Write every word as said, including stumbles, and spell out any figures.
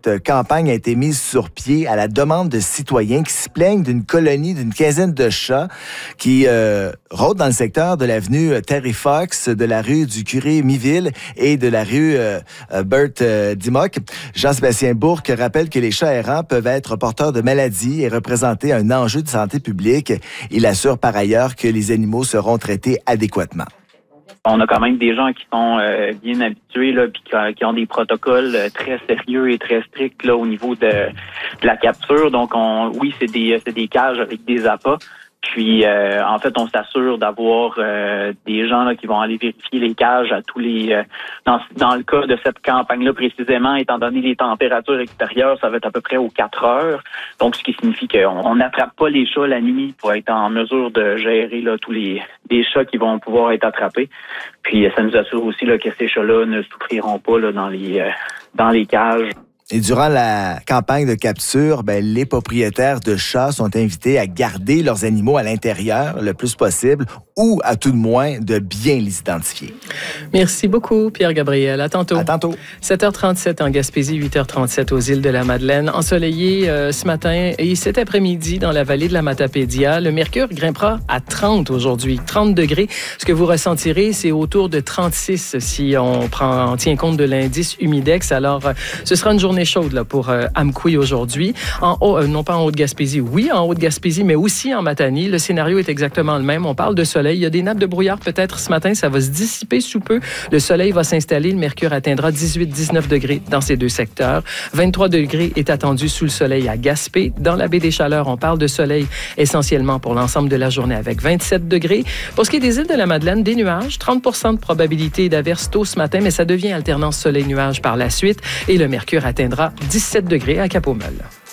cette campagne a été mise sur pied à la demande de citoyens qui se plaignent d'une colonie d'une quinzaine de chats qui euh, rôdent dans le secteur de l'avenue Terry Fox, de la rue du Curé Miville et de la rue euh, Bert euh, Dimock. Jean-Sébastien Bourque rappelle que les chats errants peuvent être porteurs de maladies et représenter un enjeu de santé publique. Il assure par ailleurs que les animaux seront traités adéquatement. On a quand même des gens qui sont euh, bien habitués, là, puis qui, qui ont des protocoles très sérieux et très stricts là, au niveau de, de la capture. Donc, on, oui, c'est des, c'est des cages avec des appâts. Puis, euh, en fait, on s'assure d'avoir euh, des gens là, qui vont aller vérifier les cages à tous les... Euh, dans, dans le cas de cette campagne-là, précisément, étant donné les températures extérieures, ça va être à peu près aux quatre heures. Donc, ce qui signifie qu'on n'attrape pas les chats la nuit pour être en mesure de gérer là, tous les, les chats qui vont pouvoir être attrapés. Puis, ça nous assure aussi là, que ces chats-là ne souffriront pas là, dans les euh, dans les cages. Et durant la campagne de capture, ben, les propriétaires de chats sont invités à garder leurs animaux à l'intérieur le plus possible ou, à tout de moins, de bien les identifier. Merci beaucoup, Pierre-Gabriel. À tantôt. À tantôt. sept heures trente-sept en Gaspésie, huit heures trente-sept aux îles de la Madeleine. Ensoleillé euh, ce matin et cet après-midi dans la vallée de la Matapédia. Le mercure grimpera à trente aujourd'hui, trente degrés. Ce que vous ressentirez, c'est autour de trente-six si on prend, on tient compte de l'indice humidex. Alors, euh, ce sera une journée chaude là, pour euh, Amkoui aujourd'hui. En haut, euh, non pas en Haute-Gaspésie, oui, en Haute-Gaspésie, mais aussi en Matanie. Le scénario est exactement le même. On parle de soleil. Il y a des nappes de brouillard peut-être ce matin. Ça va se dissiper sous peu. Le soleil va s'installer. Le mercure atteindra dix-huit à dix-neuf degrés dans ces deux secteurs. vingt-trois degrés est attendu sous le soleil à Gaspé. Dans la baie des Chaleurs, on parle de soleil essentiellement pour l'ensemble de la journée avec vingt-sept degrés. Pour ce qui est des îles de la Madeleine, des nuages. trente pour cent de probabilité d'averse tôt ce matin, mais ça devient alternance soleil-nuage par la suite. Et le mercure atteindra dix-sept degrés à Cap-aux-Meules.